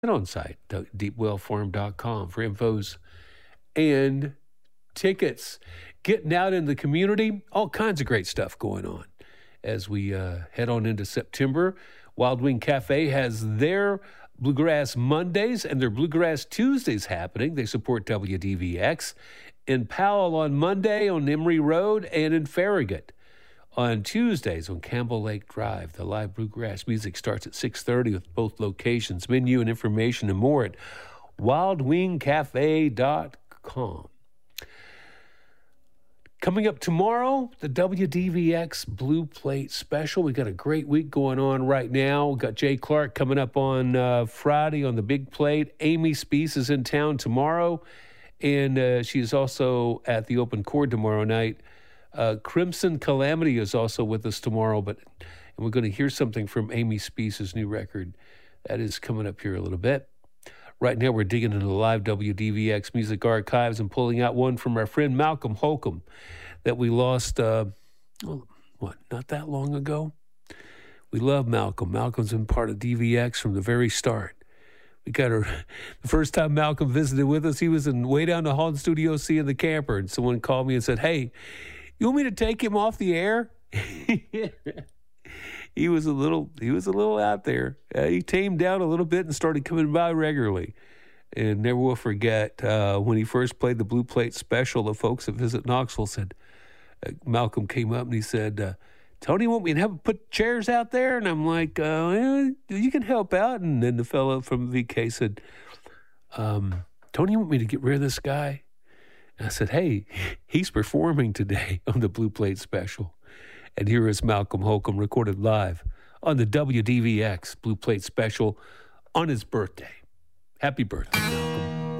on site, deepwellfarm.com for infos and tickets. Getting out in the community, all kinds of great stuff going on as we head on into September. Wild Wing Cafe has their Bluegrass Mondays and their Bluegrass Tuesdays happening. They support WDVX in Powell on Monday on Emory Road and in Farragut on Tuesdays on Campbell Lake Drive. The live bluegrass music starts at 6:30 with both locations. Menu and information and more at wildwingcafe.com. Coming up tomorrow, the WDVX Blue Plate Special. We got a great week going on right now. We got Jay Clark coming up on Friday on the Big Plate. Amy Spees is in town tomorrow, and she's also at the Open Chord tomorrow night. Crimson Calamity is also with us tomorrow, and we're going to hear something from Amy Spees' new record. That is coming up here a little bit. Right now, we're digging into the live WDVX music archives and pulling out one from our friend Malcolm Holcomb that we lost, not that long ago. We love Malcolm. Malcolm's been part of DVX from the very start. We got her the first time Malcolm visited with us. He was way down to Holland Studio C in the camper, and someone called me and said, "Hey, you want me to take him off the air?" He was a little out there. He tamed down a little bit and started coming by regularly. And never will forget when he first played the Blue Plate Special, the folks at Visit Knoxville said, Malcolm came up and he said, "Tony, want me to put chairs out there?" And I'm like, "You can help out." And then the fellow from VK said, "Tony, you want me to get rid of this guy?" And I said, "Hey, he's performing today on the Blue Plate Special." And here is Malcolm Holcomb recorded live on the WDVX Blue Plate Special on his birthday. Happy birthday.